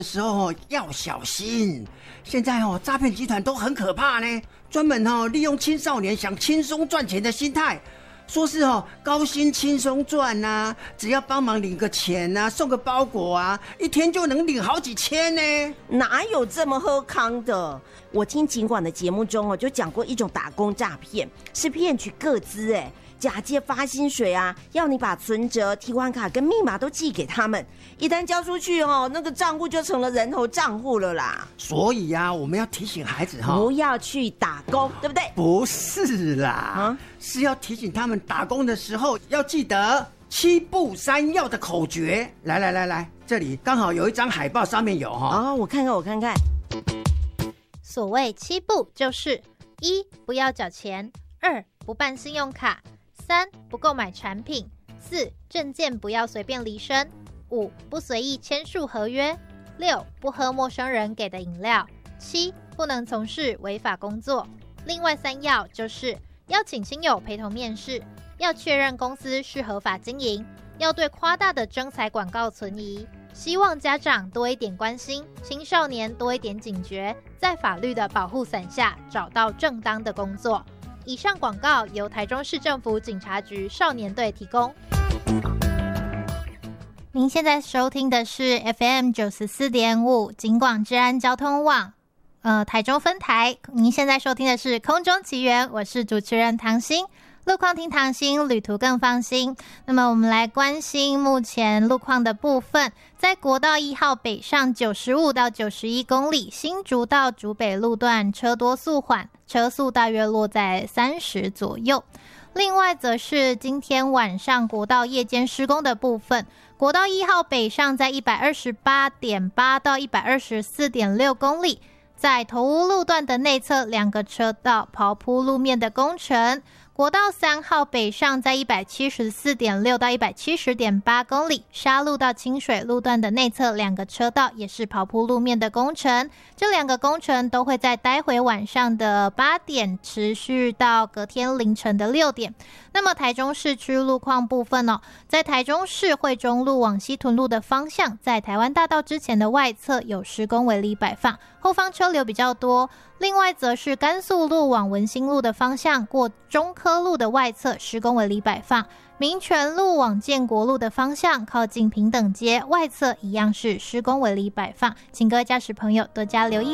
时候要小心。现在诈骗集团都很可怕呢，专门利用青少年想轻松赚钱的心态，说是高薪轻松赚啊，只要帮忙领个钱啊，送个包裹啊，一天就能领好几千呢。 哪有这么喝康的？我听警管的节目中就讲过一种打工诈骗，是骗取个资假借发薪水啊，要你把存折、提款卡跟密码都寄给他们，一旦交出去那个账户就成了人头账户了啦。 所以啊，我们要提醒孩子不要去打工，对不对？ 不是啦，是要提醒他们打工的时候要记得7不3要的口诀。来，这里刚好有一张海报，上面有我看看。 所谓7不就是1不要缴钱，2不办信用卡，3不购买产品，4证件不要随便离身，5不随意签署合约，6不喝陌生人给的饮料，7不能从事违法工作。另外3要就是要请亲友陪同面试，要确认公司是合法经营，要对夸大的征才广告存疑，希望家长多一点关心，青少年多一点警觉，在法律的保护伞下找到正当的工作。以上广告由台中市政府警察局少年队提供。您现在收听的是 FM 94.5 警广治安交通网台中分台。您现在收听的是空中奇缘，我是主持人唐心。路况听唐心，旅途更放心。那么我们来关心目前路况的部分。在国道1号北上95到91公里，新竹到竹北路段车多速缓，车速大约落在30左右。另外则是今天晚上国道夜间施工的部分，国道1号北上在 128.8 到 124.6 公里，在头屋路段的内侧2个车道刨铺路面的工程。国道3号北上在 174.6 到 170.8 公里，沙路到清水路段的内侧2个车道也是刨铺路面的工程。这2个工程都会在待会晚上的8点持续到隔天凌晨的6点。那么台中市区路况部分在台中市惠中路往西屯路的方向，在台湾大道之前的外侧有施工围篱摆放，后方车流比较多。另外则是甘肃路往文心路的方向，过中科路的外侧施工围篱摆放，民权路往建国路的方向，靠近平等街外侧一样是施工围篱摆放，请各位驾驶朋友多加留意。